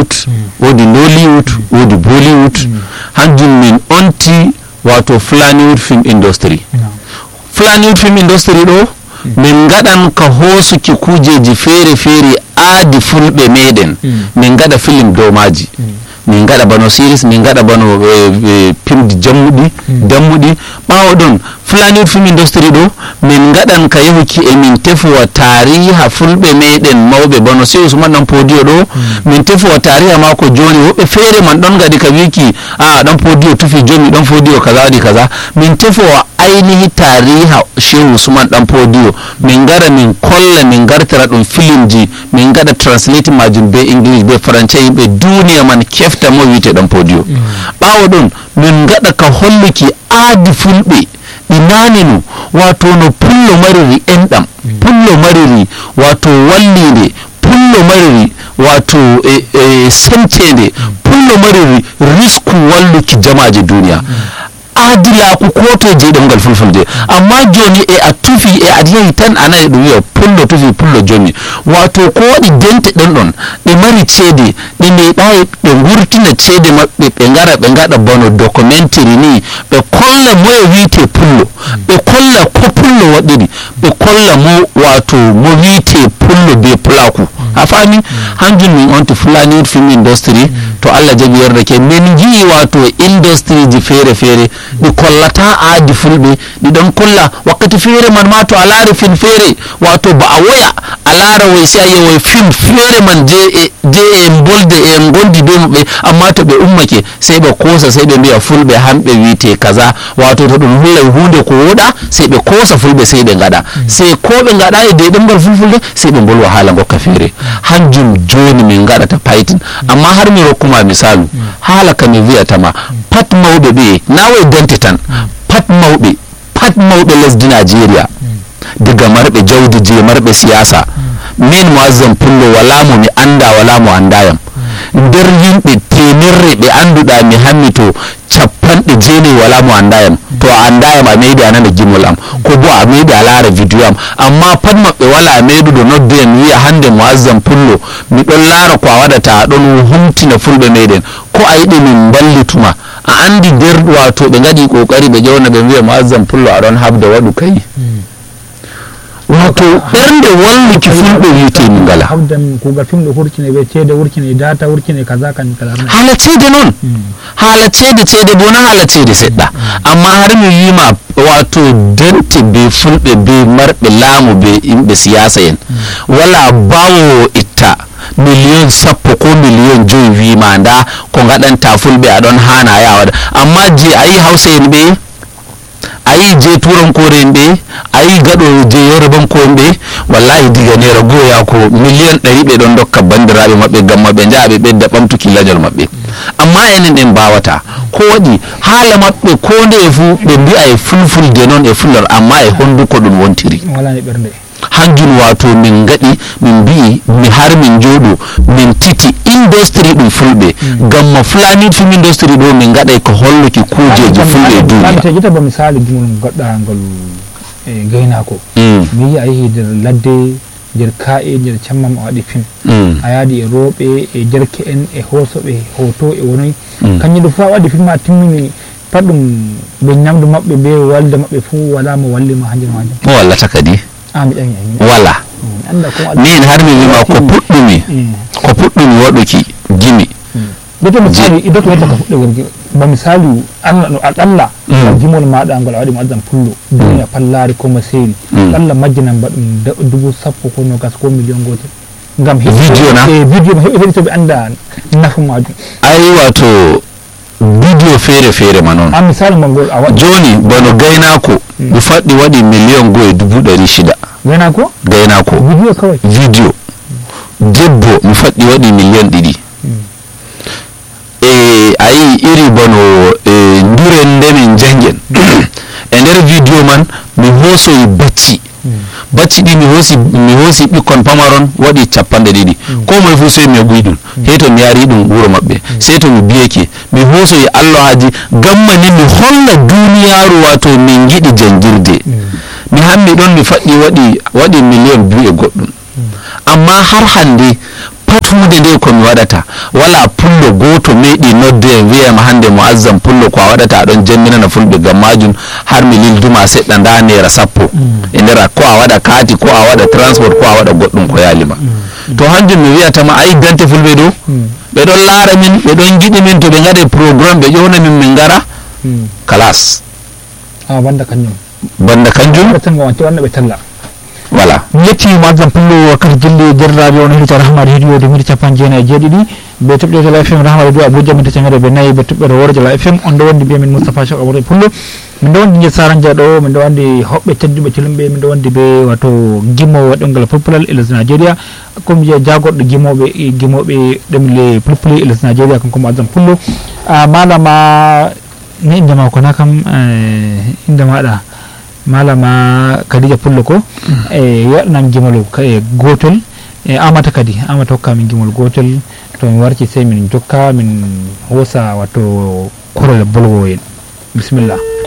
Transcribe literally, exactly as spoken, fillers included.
Hollywood wodi Nollywood wodi Bollywood hanjum min onti wato Fulaniwood film industry Fulaniwood film industry ɗo min gaɗan ka hosuki kujeji fere fere aadi fulɓe meɗen min gaɗa film dow maji min gaɗa bano series min gaɗa bano pimdi jammuɗi dammuɗi ɓawo ɗon Fulaniwood film industry ɗo min gaɗan ka yahuki e min tefowa tariha fulɓe meɗen mawɓe bano Shehu Usman ɗan Fodiyo ɗo min tefowa tariha mako joni woɓɓe fere man ɗon gaɗi ka wiki a ɗan Fodiyo tufi joni ɗan Fodiyo kaza waɗi kaza min tefowa ainihi tariha Shehu Usman ɗan Fodiyo min gara min kolla min gartira ɗum filimji min gaɗa translating majum be English be French yimɓe duniya man kefta mo wite ɗan Fodiyo ɓawo ɗon min gaɗa ka holluki aadi fulɓe ɗi nanino wato no pullo mariri enɗam pullo mariri wato wallide pullo mariri wato e, e semtede pullo mariri risku walluki jamaje duniya aadilaku kotoje ɗemgal fulfulde amma joni e a tufi e a yehi tan anayi ɗum wiya pullo tufi pullo joni wato ko waɗi dente ɗen ɗon ɗe mari ceede ɗe meeɗayi ɓe gurtina ceede maɓɓe ɓe gara ɓe gaɗa bano documentary ni ɓe kolla moye wiite pullo ɓe kolla ko pullo waɗiri ɓe kolla mo wato mo wiite pullo be pulaku a fami hanjum min on to Fulaniwood film industry to Allah jaɓi yerdake min jii wato industry ji fere fere ɗi kollata aadi fulɓe ɗi ɗon kolla wakkati fere man ma to a laari film fere wato ba a woya a laara woy si a yewoy film fere man je e je en bolde e en gondi be maɓɓe amma to ɓe ummake sai ɓe kosa sai ɓe mbiya fulɓe hamɓe wiite kaza wato to ɗum hollay hunde ko woɗa sai ɓe kosa fulɓe sai ɓe gaɗa sai ko ɓe gaɗa e de ɗemgal fulfulde sai ɓe bolwa haala gokka fere hanjum joni min gaɗata paytin amma har mi rokkuma misalu haala ka mi wiyatama pat mawɓe ɓe na way dente tan pat mawɓe pat mawɓe lesdi Nigeria diga marɓe jawdi je marɓe siyasa min Muazzam Pullo wala mo mi anda wala mo andayam nder yimɓe temerre ɓe anduɗa mi hammi to capanɗe jeenayi wala mo andayam to a andayam a meeɗi a nana gimol am ko bo a meeɗi a laara vidéo am amma pat maɓɓe wala meeɗuɗo noddu en wiya hande Muazzam Pullo miɗon laara ko a waɗata aɗon humtina fulɓe meɗen ko a yiɗi min ballituma a andi nder wato ɓe gaɗi kokari ɓe ƴewna ɓe wiya Muazzam Pullo aɗon habda waɗu kay wato ɓernde walluki fulɓe wiite mi ngala kugal fimɗo hurcine ɓe ceede hurcine data hurcine kaza kan kaza haala ceede noon haala ceede ceede bo na haala ceede seɗɗa amma har mi wima wato dente be fulɓe be marɓe laamu be yimɓe siyasa en wala bawowo itta million sappo ko million joyi wima nda ko gaɗanta fulɓe aɗon hana a yawaɗa amma je ayi hawsa en ɓe ayi je turankoore en ɓe ayi gaɗo je yorubanko en ɓe wallahi diga naira goya ko million ɗari ɓe ɗon dokka bandiraɓe maɓɓe gam maɓe jaa ɓe ɓedda ɓamtuki leñol maɓɓe amma enen en mbawata ko waɗi haala maɓɓe ko nde e fu ɓe mbi'a e fulfulde noon e fulor amma e honduko ɗum wontiri walani ɓernde hanjum wato min gaɗi min mbi mi har min jooɗo min titi industry ɗum fulɓe gam ma Fulaniwood film industry ɗo min gaɗay ko holluki kujeji fulɓe e duniya te jita ba misali gimol goɗɗa ngol e gaynako mi yi a yehi nder ladde nder ka'e nder cammam a waɗi film a yaadi e rewɓe e derke en e hoosoɓe hoto e wonoy kañum ɗo fof a waɗi film a timmini pat ɗum ɓe ñamdu maɓɓe be walde maɓɓe fuu wala mo wallima ha nder majum mo wallata kadi wala min har mi wima ko puɗɗumi ko puɗɗumi waɗuki gimi doto misali idoto wetta ko fuɗɗe ba misali Allah no Allah jimol maɗa ngol a waɗi Muazzam Pullo duniya pallari ko maseri Allah majjinan baɗum dubu sappo ko nogas ko million gotel ngam video na e video ma heɓi to ɓe anda nafu majum ay wato video fere fere ma noon a misali mangol a waɗi joni bano gaynako mi faɗɗi waɗi million goye dubu ɗari shida gaynako gaynako video kawai video debbo mi faɗɗi waɗi million ɗiɗi e ayi iri bano e nduren nde min jangen e nder video man mi hoosoyi bacci bacci ɗi mi hoosi mi hoosi ɓikkon pamaron waɗi capanɗe ɗiɗi ko moye fu sey mi yoɓoyi ɗum hey to mi yari ɗum wuro maɓɓe sey to mi biyeke mi hoosoyi allahaji gamma ni mi holla duniyaru wato min giɗi jangirde mi hammi ɗon mi faɗɗi waɗi waɗi million biyu e goɗɗum amma har hande pat hunde hande nde komi waɗata wala pullo goto meeɗi nodde wiyama hande Muazzam pullo ko a waɗata aɗon jamminana fulɓe gam majum har mi lilduma seɗɗa nda naira sappo e nder ko a waɗa kati ko a waɗa transport ko a waɗa goɗɗum ko yalima to hanjum mi wiyatama ayi dante fulɓe ɗo ɓe ɗon laara min ɓe ɗon giɗi min to ɓe gaɗe programme ɓe ƴewna min min gara kalas a banda kanjum banda kanjum tan go wanti wonɓe talla voilà mi yetti Muazzam Pullo wakkati jilli derraɓe on heɗita Rahma radio de midi capan jeenayi e jeeɗiɗi be toɓɓere Jala F M Rahma radio Abuja min tacagere ɓe nayyi be toɓɓere Woro Jala F M on ɗo wondi mbiyamin Moustapha Sow Amadou Pullo min ɗo wondi nder Sarandia ɗo min ɗo wandi hoɓɓe tedduɓe culumɓe min ɗo wandi be wato gimmowo ɗemgal pulpulal e lesdi Nigeria comme je jagorɗo gimoɓe gimoɓe ɗemle pulpuli e lesdi Nigeria kanko Muazzam Pullo malama ni inde ma ko na kam inde maɗa malama Khadija Pullo ko e waɗanam gimol e gotol e amata kadi amata hokka min gimol gotol to mi warti sey min jokka min hosa wato korole bolwoyen bismillah